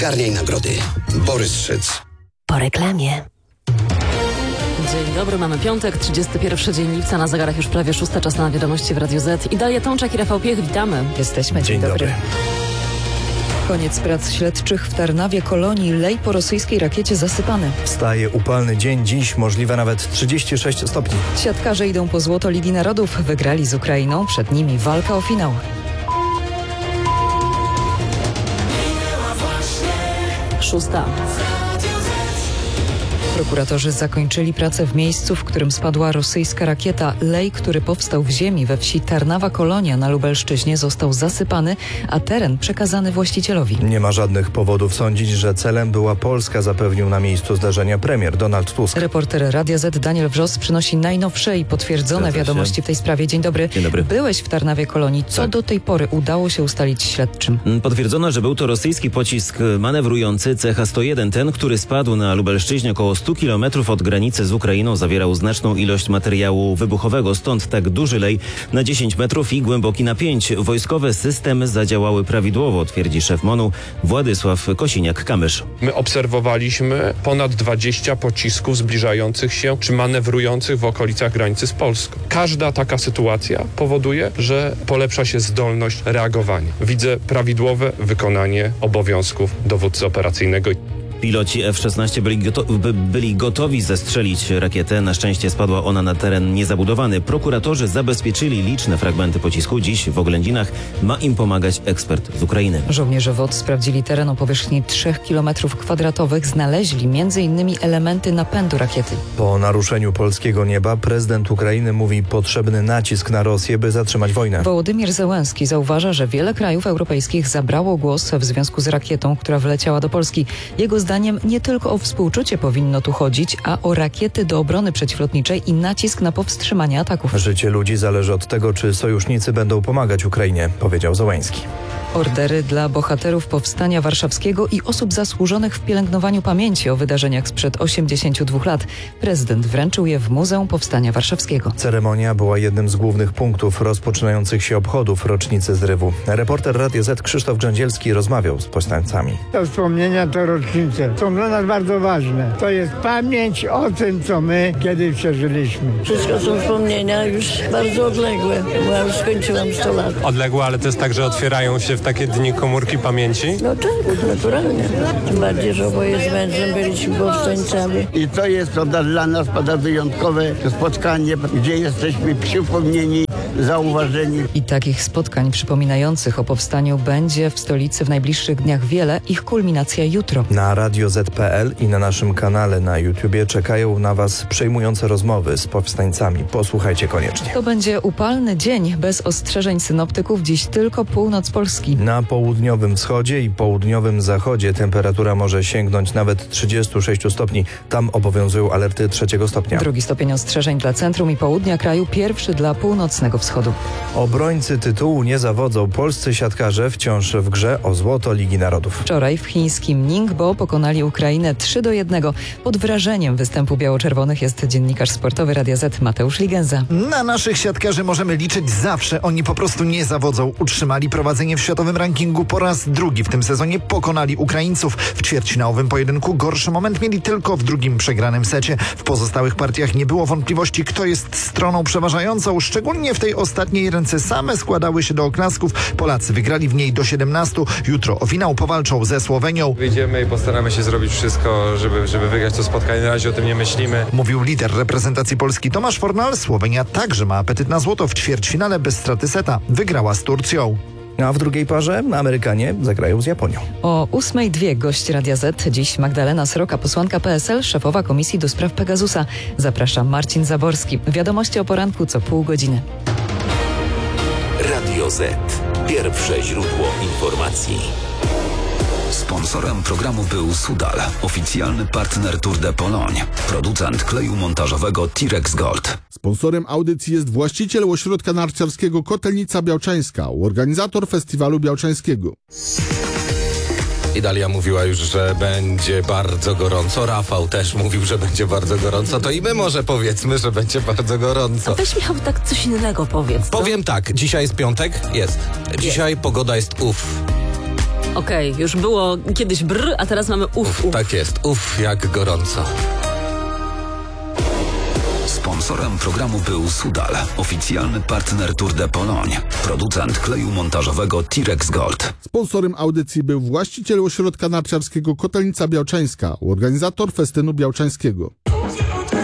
Garniaj nagrody. Borys Szyc. Po reklamie. Dzień dobry, mamy piątek, 31 dzień lipca, na zegarach już prawie 6, czas na wiadomości w Radiu Z. Dalia Tomczak i Rafał Piech, witamy. Jesteśmy, dzień dobry. Koniec prac śledczych w Tarnawie Kolonii, lej po rosyjskiej rakiecie zasypany. Wstaje upalny dzień, dziś możliwe nawet 36 stopni. Siatkarze idą po złoto Ligi Narodów, wygrali z Ukrainą, przed nimi walka o finał. Szósta. Prokuratorzy zakończyli pracę w miejscu, w którym spadła rosyjska rakieta. Lej, który powstał w ziemi we wsi Tarnawa Kolonia na Lubelszczyźnie, został zasypany, a teren przekazany właścicielowi. Nie ma żadnych powodów sądzić, że celem była Polska, zapewnił na miejscu zdarzenia premier Donald Tusk. Reporter Radia Z Daniel Wrzos przynosi najnowsze i potwierdzone wiadomości w tej sprawie. Dzień dobry. Dzień dobry. Byłeś w Tarnawie Kolonii. Co do tej pory udało się ustalić śledczym? Potwierdzono, że był to rosyjski pocisk manewrujący CH-101. Ten, który spadł na Lubelszczyźnie około 100 km od granicy z Ukrainą, zawierał znaczną ilość materiału wybuchowego, stąd tak duży lej na 10 metrów i głęboki na 5. Wojskowe systemy zadziałały prawidłowo, twierdzi szef MON-u Władysław Kosiniak-Kamysz. My obserwowaliśmy ponad 20 pocisków zbliżających się czy manewrujących w okolicach granicy z Polską. Każda taka sytuacja powoduje, że polepsza się zdolność reagowania. Widzę prawidłowe wykonanie obowiązków dowódcy operacyjnego. Piloci F-16 byli gotowi zestrzelić rakietę. Na szczęście spadła ona na teren niezabudowany. Prokuratorzy zabezpieczyli liczne fragmenty pocisku. Dziś w Oględzinach ma im pomagać ekspert z Ukrainy. Żołnierze WOT sprawdzili teren o powierzchni 3 km². Znaleźli m.in. elementy napędu rakiety. Po naruszeniu polskiego nieba prezydent Ukrainy mówi potrzebny nacisk na Rosję, by zatrzymać wojnę. Wołodymyr Zełenski zauważa, że wiele krajów europejskich zabrało głos w związku z rakietą, która wleciała do Polski. Jego zdaniem nie tylko o współczucie powinno tu chodzić, a o rakiety do obrony przeciwlotniczej i nacisk na powstrzymanie ataków. Życie ludzi zależy od tego, czy sojusznicy będą pomagać Ukrainie, powiedział Zełenski. Ordery dla bohaterów Powstania Warszawskiego i osób zasłużonych w pielęgnowaniu pamięci o wydarzeniach sprzed 82 lat. Prezydent wręczył je w Muzeum Powstania Warszawskiego. Ceremonia była jednym z głównych punktów rozpoczynających się obchodów rocznicy zrywu. Reporter Radia Z Krzysztof Grzędzielski rozmawiał z powstańcami. Te wspomnienia, te rocznice są dla nas bardzo ważne. To jest pamięć o tym, co my kiedyś przeżyliśmy. Wszystko są wspomnienia już bardzo odległe, bo ja już skończyłam 100 lat. Odległe, ale to jest tak, że otwierają się w takie dni komórki pamięci? No tak, naturalnie. Tym bardziej, że oboje z mężem byliśmy powstańcami. I to jest dla nas wyjątkowe spotkanie, gdzie jesteśmy przypomnieni, zauważeni. I takich spotkań przypominających o powstaniu będzie w stolicy w najbliższych dniach wiele. Ich kulminacja jutro. Na radioz.pl i na naszym kanale na YouTubie czekają na Was przejmujące rozmowy z powstańcami. Posłuchajcie koniecznie. To będzie upalny dzień. Bez ostrzeżeń synoptyków dziś tylko północ Polski. Na południowym wschodzie i południowym zachodzie temperatura może sięgnąć nawet 36 stopni. Tam obowiązują alerty 3 stopnia. Drugi stopień ostrzeżeń dla centrum i południa kraju, pierwszy dla północnego wschodu. Obrońcy tytułu nie zawodzą. Polscy siatkarze wciąż w grze o złoto Ligi Narodów. Wczoraj w chińskim Ningbo pokonali Ukrainę 3-1. Pod wrażeniem występu biało-czerwonych jest dziennikarz sportowy Radia Z Mateusz Ligenza. Na naszych siatkarzy możemy liczyć zawsze. Oni po prostu nie zawodzą. Utrzymali prowadzenie w światowym rankingu po raz drugi w tym sezonie. Pokonali Ukraińców. W ćwierćfinałowym pojedynku gorszy moment mieli tylko w drugim przegranym secie. W pozostałych partiach nie było wątpliwości, kto jest stroną przeważającą. Szczególnie w tej ostatniej ręce same składały się do oklasków. Polacy wygrali w niej do 17. Jutro o finał powalczą ze Słowenią. Wyjdziemy i postaramy się zrobić wszystko, żeby wygrać to spotkanie. Na razie o tym nie myślimy. Mówił lider reprezentacji Polski Tomasz Fornal. Słowenia także ma apetyt na złoto. W ćwierćfinale bez straty seta wygrała z Turcją. A w drugiej parze Amerykanie zagrają z Japonią. O 8:02 gość Radia Z. Dziś Magdalena Sroka, posłanka PSL, szefowa Komisji do Spraw Pegasusa. Zapraszam Marcin Zaborski. Wiadomości o poranku co pół godziny. Radio Z. Pierwsze źródło informacji. Sponsorem programu był Sudal, oficjalny partner Tour de Pologne, producent kleju montażowego Tirex Gold. Sponsorem audycji jest właściciel ośrodka narciarskiego Kotelnica Białczańska, organizator festiwalu białczańskiego. I Dalia mówiła już, że będzie bardzo gorąco. Rafał też mówił, że będzie bardzo gorąco. To i my może powiedzmy, że będzie bardzo gorąco. A weź, Michał, tak coś innego powiedz. Powiem tak, dzisiaj jest piątek? Jest. Dzisiaj pogoda jest Okej, już było kiedyś brr, a teraz mamy uf. Tak jest, jak gorąco. Sponsorem programu był Sudal, oficjalny partner Tour de Pologne, producent kleju montażowego T-Rex Gold. Sponsorem audycji był właściciel ośrodka narciarskiego Kotelnica Białczańska, organizator festynu białczańskiego.